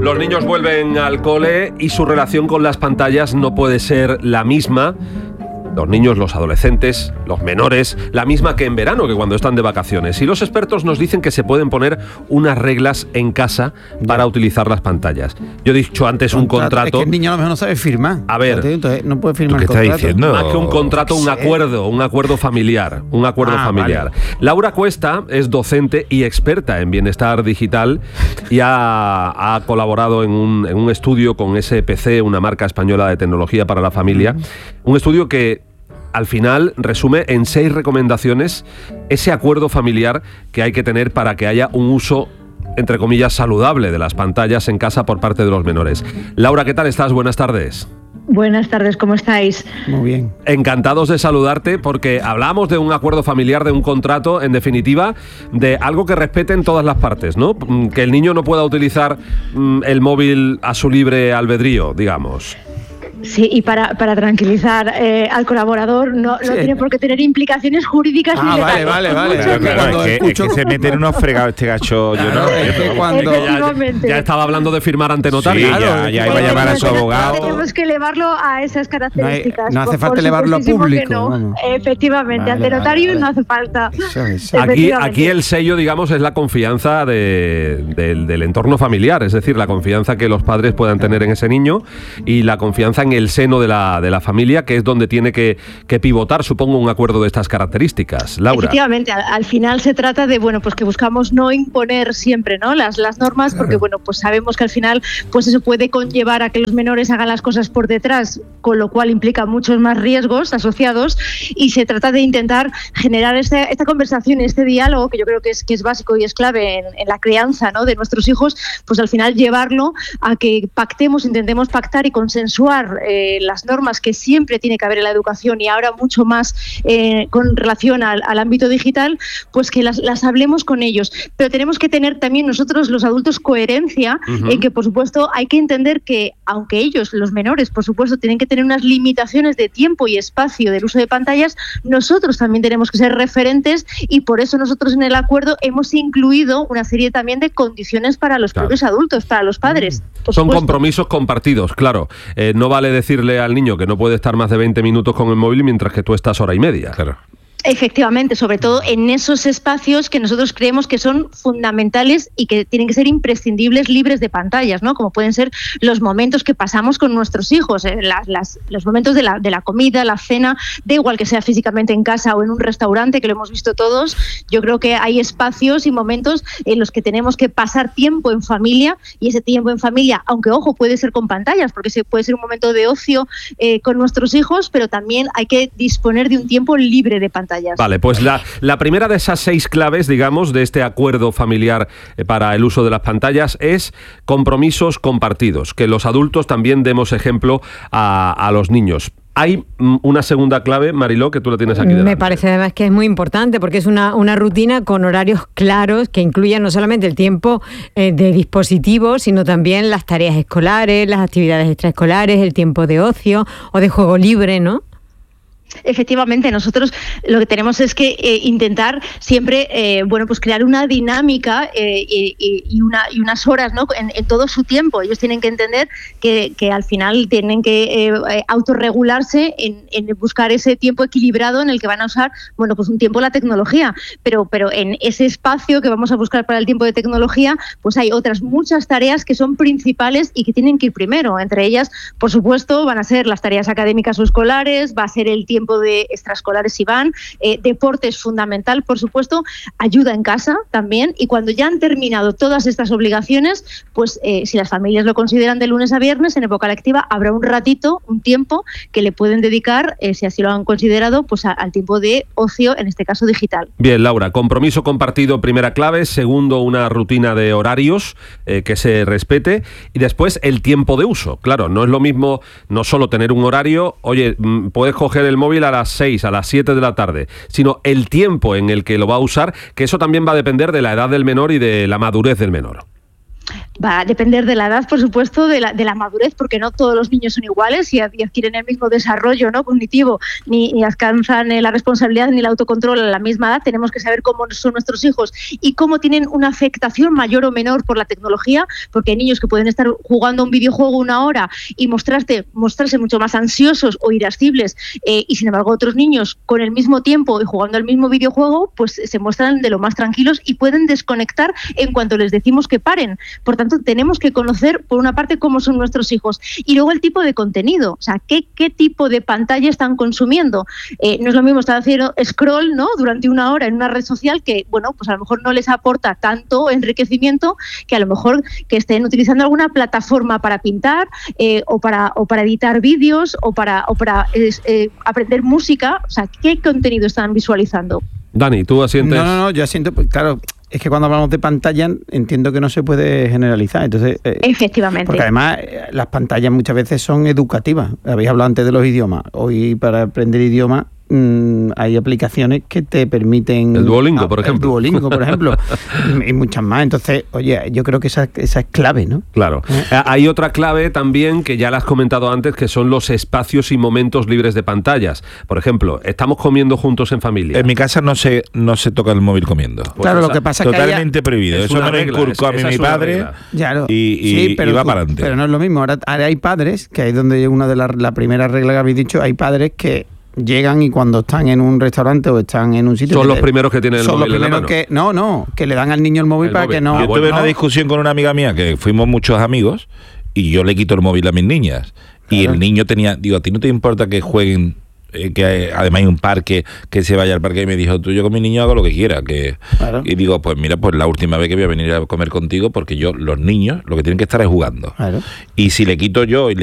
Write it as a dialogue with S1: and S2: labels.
S1: Los niños vuelven al cole y su relación con las pantallas no puede ser la misma. Los niños, los adolescentes, los menores, la misma que en verano, que cuando están de vacaciones. Y los expertos nos dicen que se pueden poner unas reglas en casa para utilizar las pantallas. Yo he dicho antes un contrato...
S2: Es que el niño a lo mejor no sabe firmar.
S1: A ver...
S2: Entonces no puede firmar
S3: ¿Qué
S2: contrato.
S3: estás diciendo?
S1: Más que un contrato, un acuerdo familiar. Un acuerdo familiar.
S2: Vale.
S1: Laura Cuesta es docente y experta en bienestar digital y ha colaborado en un estudio con SPC, una marca española de tecnología para la familia. Un estudio que al final resume en 6 recomendaciones ese acuerdo familiar que hay que tener para que haya un uso, entre comillas, saludable de las pantallas en casa por parte de los menores. Laura, ¿qué tal estás? Buenas tardes.
S4: Buenas tardes, ¿cómo estáis?
S2: Muy bien.
S1: Encantados de saludarte porque hablamos de un acuerdo familiar, de un contrato, en definitiva, de algo que respeten todas las partes, ¿no? Que el niño no pueda utilizar el móvil a su libre albedrío, digamos.
S4: Sí, y para tranquilizar al colaborador, no tiene por qué tener implicaciones jurídicas ni legales.
S2: Vale.
S3: Claro, es que se mete en unos fregados este gacho. Yo no,
S2: es que cuando
S1: ya estaba hablando de firmar ante notario.
S3: Sí, ya iba a llamar a su abogado.
S4: Tenemos que elevarlo a esas características.
S2: No hace falta elevarlo a público.
S4: No. Efectivamente, ante notario no hace falta.
S1: Aquí el sello, digamos, es la confianza del entorno familiar, es decir, la confianza que los padres puedan tener en ese niño y la confianza en el seno de la familia, que es donde tiene que pivotar, supongo, un acuerdo de estas características. Laura.
S4: Efectivamente, al final se trata de, pues que buscamos no imponer siempre, ¿no? las normas, porque pues sabemos que al final pues eso puede conllevar a que los menores hagan las cosas por detrás, con lo cual implica muchos más riesgos asociados, y se trata de intentar generar esta conversación, este diálogo, que yo creo que es básico y es clave en la crianza, ¿no?, de nuestros hijos, pues al final llevarlo a que intentemos pactar y consensuar las normas que siempre tiene que haber en la educación, y ahora mucho más con relación al ámbito digital, pues que las hablemos con ellos. Pero tenemos que tener también nosotros, los adultos, coherencia en que, por supuesto, hay que entender que, aunque ellos, los menores, por supuesto, tienen que tener unas limitaciones de tiempo y espacio del uso de pantallas, nosotros también tenemos que ser referentes, y por eso nosotros en el acuerdo hemos incluido una serie también de condiciones para los propios adultos, para los padres.
S1: Son compromisos compartidos, claro. No vale decirle al niño que no puede estar más de 20 minutos con el móvil mientras que tú estás hora y media. Claro.
S4: Efectivamente, sobre todo en esos espacios que nosotros creemos que son fundamentales y que tienen que ser imprescindibles, libres de pantallas, ¿no? Como pueden ser los momentos que pasamos con nuestros hijos, los momentos de la comida, la cena, da igual que sea físicamente en casa o en un restaurante, que lo hemos visto todos. Yo creo que hay espacios y momentos en los que tenemos que pasar tiempo en familia, y ese tiempo en familia, aunque ojo, puede ser con pantallas, porque puede ser un momento de ocio con nuestros hijos, pero también hay que disponer de un tiempo libre de pantallas.
S1: Vale, pues la primera de esas 6 claves, digamos, de este acuerdo familiar para el uso de las pantallas es compromisos compartidos, que los adultos también demos ejemplo a los niños. Hay una segunda clave, Mariló, que tú la tienes aquí delante.
S5: Me parece además que es muy importante, porque es una rutina con horarios claros que incluyan no solamente el tiempo de dispositivo, sino también las tareas escolares, las actividades extraescolares, el tiempo de ocio o de juego libre, ¿no?
S4: Efectivamente, nosotros lo que tenemos es que intentar siempre, pues crear una dinámica y unas horas, ¿no?, en todo su tiempo. Ellos tienen que entender que al final tienen que autorregularse en buscar ese tiempo equilibrado en el que van a usar, pues un tiempo la tecnología, pero en ese espacio que vamos a buscar para el tiempo de tecnología, pues hay otras muchas tareas que son principales y que tienen que ir primero. Entre ellas, por supuesto, van a ser las tareas académicas o escolares, va a ser el tiempo de extraescolares si van, deporte es fundamental, por supuesto, ayuda en casa también, y cuando ya han terminado todas estas obligaciones, pues si las familias lo consideran de lunes a viernes, en época lectiva habrá un ratito, un tiempo que le pueden dedicar, si así lo han considerado, pues al tiempo de ocio, en este caso digital.
S1: Bien, Laura, compromiso compartido, primera clave. Segundo, una rutina de horarios que se respete, y después el tiempo de uso. Claro, no es lo mismo no solo tener un horario, oye, puedes coger el móvil a las 6, a las 7 de la tarde, sino el tiempo en el que lo va a usar, que eso también va a depender de la edad del menor y de la madurez del menor.
S4: Va a depender de la edad, por supuesto, de la madurez, porque no todos los niños son iguales y adquieren el mismo desarrollo, ¿no?, cognitivo, ni alcanzan la responsabilidad ni el autocontrol a la misma edad. Tenemos que saber cómo son nuestros hijos y cómo tienen una afectación mayor o menor por la tecnología, porque hay niños que pueden estar jugando a un videojuego 1 hora y mostrarse mucho más ansiosos o irascibles, y sin embargo otros niños con el mismo tiempo y jugando al mismo videojuego pues se muestran de lo más tranquilos y pueden desconectar en cuanto les decimos que paren. Por tanto, tenemos que conocer, por una parte, cómo son nuestros hijos y luego el tipo de contenido, o sea, qué tipo de pantalla están consumiendo. No es lo mismo estar haciendo scroll, ¿no?, durante 1 hora en una red social que, bueno, pues a lo mejor no les aporta tanto enriquecimiento que a lo mejor que estén utilizando alguna plataforma para pintar, o para editar vídeos o para aprender música. O sea, ¿qué contenido están visualizando?
S1: Dani, ¿tú asientes?
S2: No, yo asiento, pues, claro. Es que cuando hablamos de pantalla entiendo que no se puede generalizar. Entonces,
S4: efectivamente.
S2: Porque además las pantallas muchas veces son educativas. Habéis hablado antes de los idiomas. Hoy para aprender idiomas hay aplicaciones que te permiten...
S1: El Duolingo, por ejemplo.
S2: El Duolingo, por ejemplo. Y muchas más. Entonces, oye, yo creo que esa es clave, ¿no?
S1: Claro. Hay otra clave también que ya la has comentado antes, que son los espacios y momentos libres de pantallas. Por ejemplo, estamos comiendo juntos en familia.
S3: En mi casa no se toca el móvil comiendo.
S1: Pues
S2: claro, lo que pasa es que
S3: totalmente prohibido.
S1: es
S3: Eso
S1: una
S3: me lo
S1: regla,
S3: inculcó a mí
S1: esa
S3: mi
S1: es una
S3: padre
S1: regla.
S2: Claro.
S3: y va para adelante.
S2: Pero no es lo mismo. Ahora hay padres, que es donde una de la primera regla que habéis dicho, hay padres que llegan y cuando están en un restaurante o están en un sitio...
S1: Son los primeros que tienen el móvil en la mano.
S2: Que le dan al niño el móvil para que no...
S3: Yo tuve una discusión con una amiga mía, que fuimos muchos amigos, y yo le quito el móvil a mis niñas. Y el niño tenía... Digo, ¿a ti no te importa que jueguen? Que además hay un parque, que se vaya al parque, y me dijo, yo con mi niño hago lo que quiera.
S2: Claro.
S3: Y digo, pues mira, pues la última vez que voy a venir a comer contigo, porque los niños lo que tienen que estar es jugando.
S2: Claro.
S3: Y si le quito yo y